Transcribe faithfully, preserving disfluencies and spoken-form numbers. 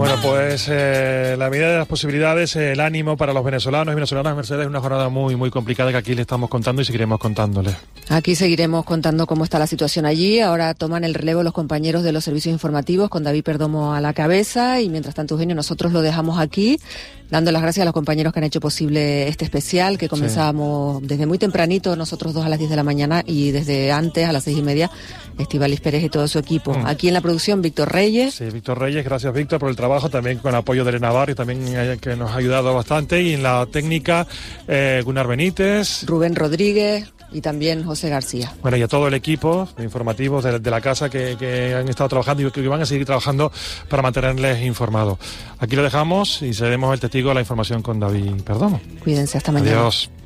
Bueno, pues eh, la medida de las posibilidades, eh, el ánimo para los venezolanos y venezolanas, Mercedes, es una jornada muy muy complicada que aquí le estamos contando y seguiremos contándole. Aquí seguiremos contando cómo está la situación allí. Ahora toman el relevo los compañeros de los servicios informativos con David Perdomo a la cabeza y mientras tanto, Eugenio, nosotros lo dejamos aquí, dando las gracias a los compañeros que han hecho posible este especial, que comenzábamos sí. desde muy tempranito, nosotros dos a las diez de la mañana y desde antes a las seis y media, Estíbaliz Pérez y todo su equipo. Mm. Aquí en la producción, Víctor Reyes. Sí, Víctor Reyes, gracias Víctor por el trabajo, también con apoyo de Elena Barrio, también eh, que nos ha ayudado bastante, y en la técnica eh, Gunnar Benítez, Rubén Rodríguez y también José García. Bueno, y a todo el equipo de informativos de, de la casa que, que han estado trabajando y que van a seguir trabajando para mantenerles informados. Aquí lo dejamos y seremos el testigo de la información con David Perdomo. Cuídense, hasta mañana. Adiós.